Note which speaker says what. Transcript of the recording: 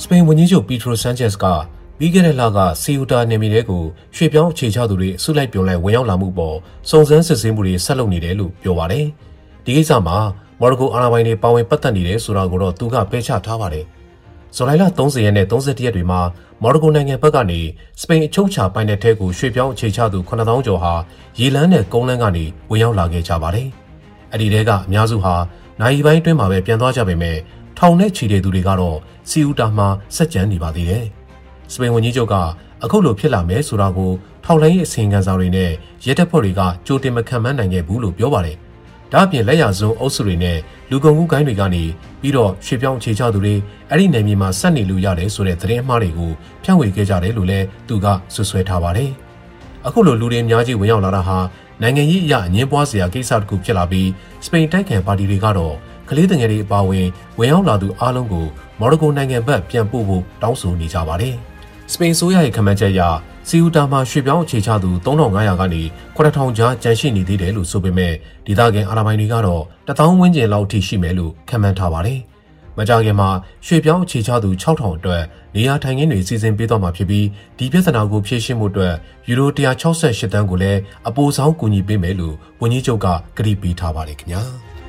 Speaker 1: ပိန်ဝန်ကြီးချုပ်ပီထရိုဆန်ချက်စ်ကပြီးခဲ့တဲ့လကစီယူတာနယ်မြေတွေကိုရွှေ့ပြောင်းအခြေချသူတွေအစုလိုက်ပြုံလိုက်ဝင်ရောက်လာမှုပေါ်စုံစမ်းစစ်ဆေးမှုတွေဆက်လုပ်နေတယ်လို့ပြောပါတယ်။ဒီကိစ္စမှာမော်ရိုကိုအာဏာပိုင်တွေပါဝင်ပတ်သက်နေတယ်ဆိုတာကိုတော့သူကပယ်ချထားပါတယ်။ဇူလိုင်လ30ရက်နဲ့31ရက်တွေမှာမော်ရိုကိုနိုင်ငံဘက်ကနေစပိန်အချုပ်အခြာပိုင်တဲ့ထဲကိုရွှေ့ပြောင်းအခြေချသူ9000ကျော်ဟာရေလန်းနဲ့ကုန်းလန်းကနေဝင်ရောက်လာခဲ့ကြပါတယ်။အဲ့ဒီတဲကအများစုဟာနိုင်ပိုင်းအတွင်းမှာပဲပြန်သွားကြပေမဲ့ထောင်နဲ့ချီတဲ့သူတွေကတော့စီယူတာမှာဆက်ကြံနေပါသေးတယ်။စပိန်ဝန်ကြီးချုပ်ကအခုလိုဖြစ်လာမယ်ဆိုတာကိုထောက်လှမ်းရေးအစီအခံစာတွေနဲ့ရဲတပ်ဖွဲ့တွေကကြိုတင်မခံမှန်းနိုင်ခဲ့ဘူးလို့ပြောပါတယ်။ဒါ့အပြင်လက်ရစွန်းအုပ်စုတွေနဲ့လူကုန်ကူးဂိုင်းတွေကနေပြီးတော့ရွှေပြောင်းအခြေချသူတွေအဲ့ဒီနယ်မြေမှာဆက်နေလို့ရတယ်ဆိုတဲ့သတင်းအမှားတွေကိုဖြန့်ဝေခဲ့ကြတယ်လို့လည်းသူကဆွဆွဲထားပါတယ်။အခုလိုလူတွေအများကြီးဝင်ရောက်လာတာဟာနိုင်ငံရေးအရအငင်းပွားစရာကိစ္စတစ်ခုဖြစ်လာပြီးစပိန်တိုက်ခံပါတီတွေကတော့ကလေးငယ်တွေအပါအဝင်ဝင်ရောက်လာသူအားလုံးကိုမော်ရိုကိုနိုင်ငံဘက်ပြန်ပို့ဖို့တောင်းဆိုနေကြပါတယ်။စပိန်ဆိုးရရဲ့ခန့်မှန်းချက်အရစီယူတာမှာရွှေ့ပြောင်းအခြေချသူ3500ကနေ9000ကြားကျန်ရှိနေသေးတယ်လို့ဆိုပေမဲ့ဒေသခံအာဏာပိုင်တွေကတော့1000ဝန်းကျင်လောက်ထိရှိမယ်လို့ခန့်မှန်းထားပါတယ်။မကြာခင်မှာရွှေ့ပြောင်းအခြေချသူ6000အတွက်နေရာထိုင်ခင်းတွေစီစဉ်ပေးသွားမှာဖြစ်ပြီးဒီပြဿနာကိုဖြေရှင်းမှုအတွက်ယူရို168တန်းကိုလည်းအပိုဆောင်ကူညီပေးမယ်လို့ဝန်ကြီးချုပ်ကကတိပေးထားပါတယ်ခင်ဗျာ။